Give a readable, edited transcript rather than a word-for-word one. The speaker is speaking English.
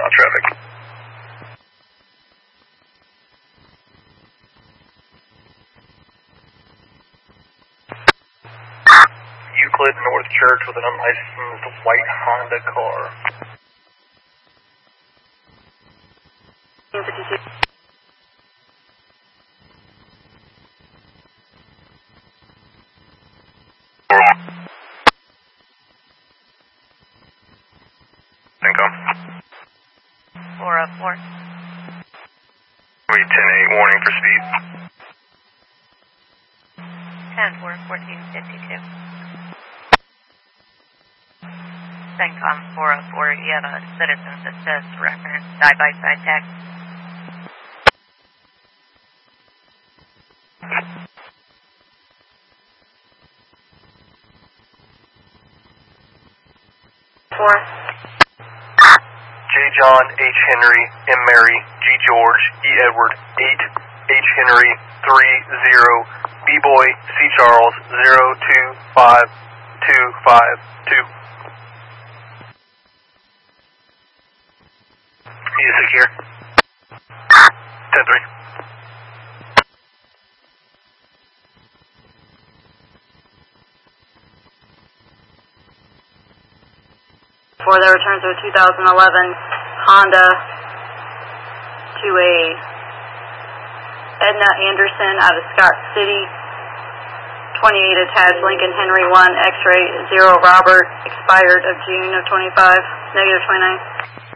southbound traffic. Euclid North Church with an unlicensed white Honda car. 52. Income. 404. We 10-8 warning for speed. 10-4, 1452. CENTCOM 404, you have a citizen's assist reference, side-by-side text. J. John, H. Henry, M. Mary, G. George, E. Edward, 8, H. Henry, 30, B. Boy, C. Charles, 025252. You secure? 10-3. For the returns of a 2011 Honda to a Edna Anderson out of Scott City, 28 attached Lincoln Henry 1 X-ray 0 Robert, expired of June of 25, -29.